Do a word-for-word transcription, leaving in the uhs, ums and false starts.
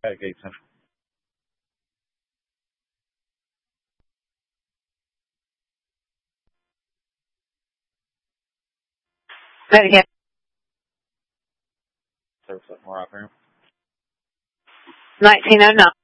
Okay, Gateson. That again. Service up more out there. nineteen oh nine.